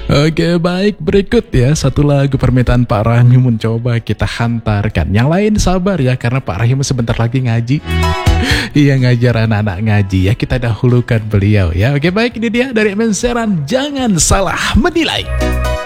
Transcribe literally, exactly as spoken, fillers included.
Oke, baik, berikut ya satu lagu permintaan Pak Rahim mencoba kita hantarkan. Yang lain sabar ya karena Pak Rahim sebentar lagi ngaji. Iya, ngajar anak-anak ngaji ya, kita dahulukan beliau ya. Oke, baik, ini dia dari Menseran, Jangan Salah Menilai.